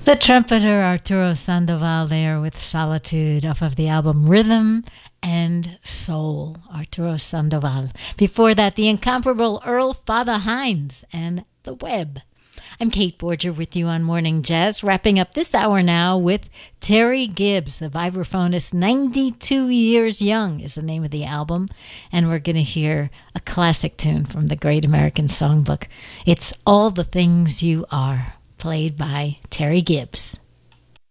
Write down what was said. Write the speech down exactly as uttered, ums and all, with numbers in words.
The trumpeter Arturo Sandoval there with Solitude off of the album Rhythm and Soul, Arturo Sandoval. Before that, the incomparable Earl Father Hines and The Web. I'm Kate Borger with you on Morning Jazz, wrapping up this hour now with Terry Gibbs, the vibraphonist, ninety-two years young is the name of the album, and we're going to hear a classic tune from the Great American Songbook. It's All the Things You Are, played by Terry Gibbs.